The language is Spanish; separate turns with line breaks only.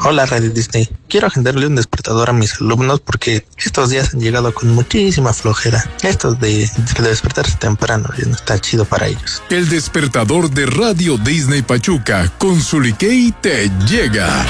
Hola Radio Disney, quiero agendarle un despertador a mis alumnos porque estos días han llegado con muchísima flojera. Esto de despertarse temprano ya no está chido para ellos.
El despertador de Radio Disney Pachuca con Zuliquei te llega.